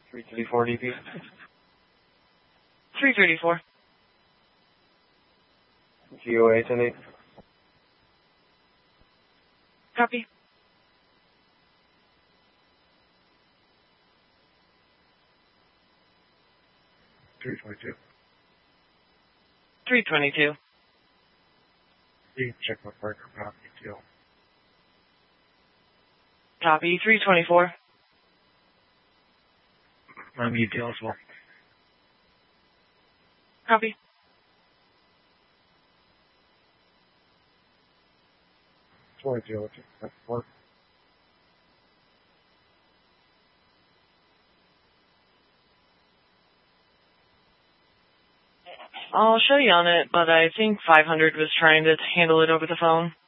334 DP. 334. GOA 108. Copy. $322. 322. Check my breaker property deal. Copy. 324. I'm UTL as well. Copy. That's work. I'll show you on it, but I think 500 was trying to handle it over the phone.